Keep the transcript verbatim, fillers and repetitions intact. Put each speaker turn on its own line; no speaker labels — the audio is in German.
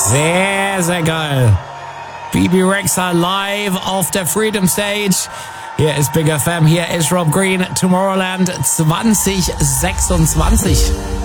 Sehr, sehr geil. Bibi Rexha live auf der Freedom Stage. Hier ist Big F M, hier ist Rob Green, Tomorrowland zwanzig sechsundzwanzig.